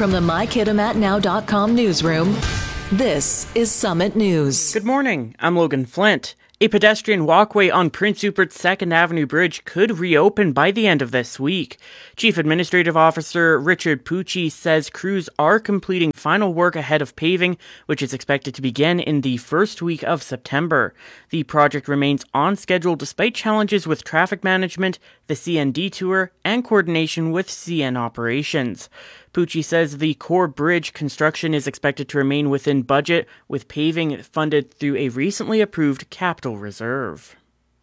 From the MyKittamatNow.com newsroom, this is Summit News. Good morning, I'm Logan Flint. A pedestrian walkway on Prince Rupert's 2nd Avenue Bridge could reopen by the end of this week. Chief Administrative Officer Richard Pucci says crews are completing final work ahead of paving, which is expected to begin in the first week of September. The project remains on schedule despite challenges with traffic management, the CN detour, and coordination with CN operations. Pucci says the core bridge construction is expected to remain within budget, with paving funded through a recently approved capital reserve.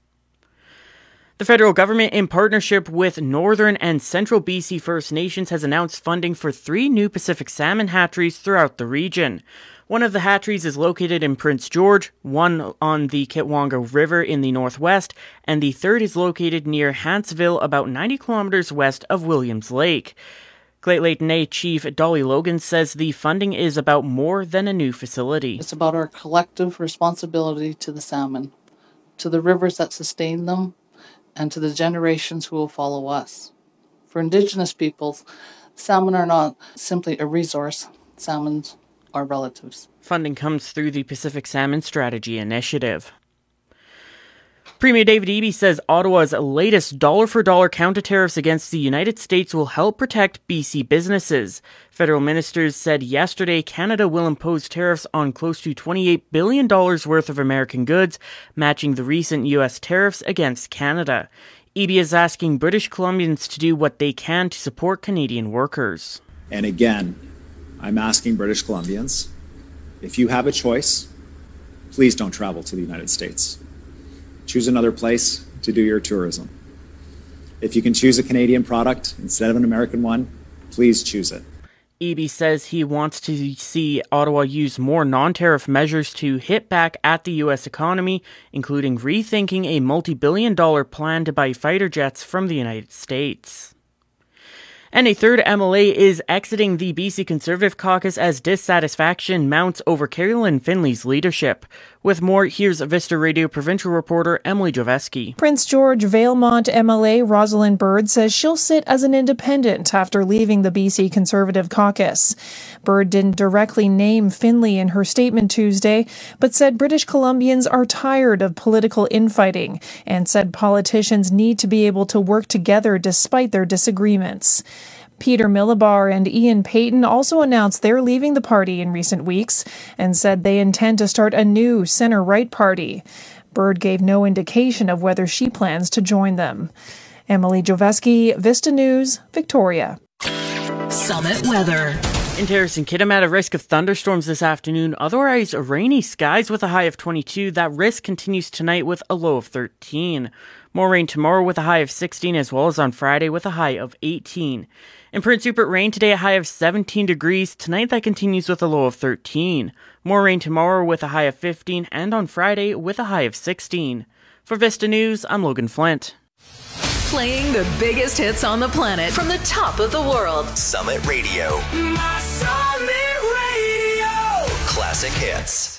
The federal government, in partnership with Northern and Central BC First Nations, has announced funding for 3 new Pacific salmon hatcheries throughout the region. One of the hatcheries is located in Prince George, one on the Kitwanga River in the northwest, and the third is located near Hansville, about 90 kilometers west of Williams Lake. Glade Lake Chief Dolly Logan says the funding is about more than a new facility. It's about our collective responsibility to the salmon, to the rivers that sustain them, and to the generations who will follow us. For Indigenous peoples, salmon are not simply a resource. Salmon are relatives. Funding comes through the Pacific Salmon Strategy Initiative. Premier David Eby says Ottawa's latest dollar-for-dollar counter-tariffs against the United States will help protect BC businesses. Federal ministers said yesterday Canada will impose tariffs on close to $28 billion worth of American goods, matching the recent U.S. tariffs against Canada. Eby is asking British Columbians to do what they can to support Canadian workers. And again, I'm asking British Columbians, if you have a choice, please don't travel to the United States. Choose another place to do your tourism. If you can choose a Canadian product instead of an American one, please choose it. Eby says he wants to see Ottawa use more non-tariff measures to hit back at the U.S. economy, including rethinking a multi-billion-dollar plan to buy fighter jets from the United States. And a third MLA is exiting the BC Conservative caucus as dissatisfaction mounts over Carolyn Finley's leadership. With more, here's Vista Radio provincial reporter Emily Joveski. Prince George Valemont MLA Rosalind Bird says she'll sit as an independent after leaving the BC Conservative caucus. Bird didn't directly name Finley in her statement Tuesday, but said British Columbians are tired of political infighting and said politicians need to be able to work together despite their disagreements. Peter Millibar and Ian Payton also announced they're leaving the party in recent weeks and said they intend to start a new center-right party. Bird gave no indication of whether she plans to join them. Emily Joveski, Vista News, Victoria. Summit weather. In Terrace and Kitimat, a risk of thunderstorms this afternoon, otherwise rainy skies with a high of 22. That risk continues tonight with a low of 13. More rain tomorrow with a high of 16, as well as on Friday with a high of 18. In Prince Rupert, rain today, a high of 17 degrees. Tonight that continues with a low of 13. More rain tomorrow with a high of 15, and on Friday with a high of 16. For Vista News, I'm Logan Flint. Playing the biggest hits on the planet from the top of the world. Summit Radio. My Summit Radio. Classic hits.